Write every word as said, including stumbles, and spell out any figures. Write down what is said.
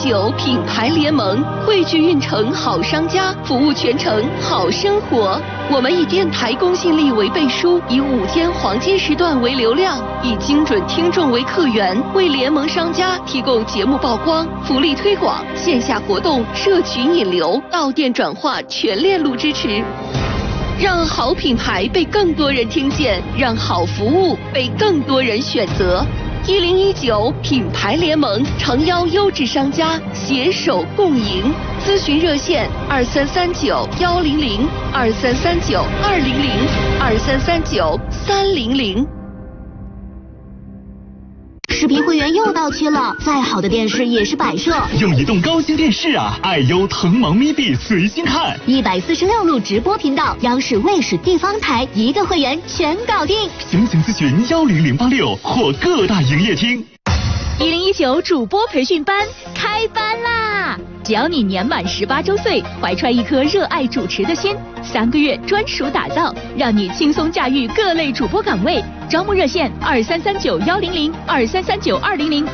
九品牌联盟，汇聚运城好商家，服务全城好生活。我们以电台公信力为背书，以五天黄金时段为流量，以精准听众为客源，为联盟商家提供节目曝光、福利推广、线下活动、社群引流、到店转化全链路支持。让好品牌被更多人听见，让好服务被更多人选择。一零一九品牌联盟诚邀优质商家携手共赢。咨询热线二三三九幺零零二三三九二零零二三三九三零零。 视频会员又到期了，再好的电视也是摆设。 用移动高清电视啊，爱优腾芒咪 B 随心看， 一百四十六路直播频道，央视、卫视、地方台一个会员全搞定。 详情咨询幺零零八六或各大营业厅。 一零一九主播培训班开班啦！只要你年满十八周岁，怀揣一颗热爱主持的心，三个月专属打造，让你轻松驾驭各类主播岗位。招募热线二三三九幺零零二三三九二零零